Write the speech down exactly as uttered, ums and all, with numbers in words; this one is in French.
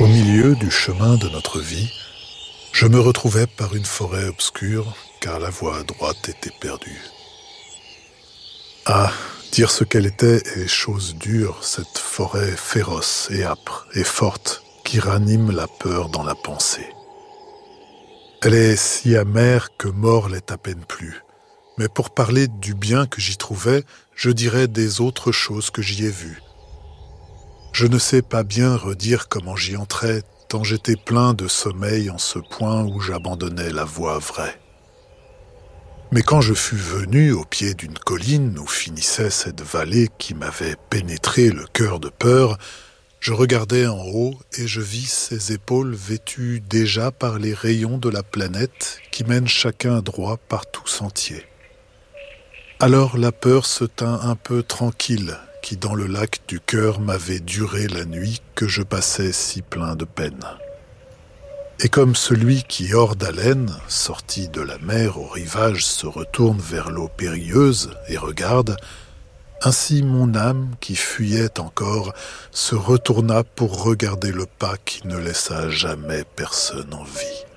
milieu du chemin de notre vie, je me retrouvais par une forêt obscure, car la voie à droite était perdue. Ah, dire ce qu'elle était est chose dure, cette forêt féroce et âpre et forte qui ranime la peur dans la pensée. Elle est si amère que mort l'est à peine plus. Mais pour parler du bien que j'y trouvais, je dirais des autres choses que j'y ai vues. Je ne sais pas bien redire comment j'y entrais, tant j'étais plein de sommeil en ce point où j'abandonnais la voie vraie. Mais quand je fus venu au pied d'une colline où finissait cette vallée qui m'avait pénétré le cœur de peur, je regardai en haut et je vis ces épaules vêtues déjà par les rayons de la planète qui mènent chacun droit par tout sentier. Alors la peur se tint un peu tranquille, qui dans le lac du cœur m'avait duré la nuit que je passais si plein de peine. Et comme celui qui, hors d'haleine, sorti de la mer au rivage, se retourne vers l'eau périlleuse et regarde, ainsi mon âme, qui fuyait encore, se retourna pour regarder le pas qui ne laissa jamais personne en vie.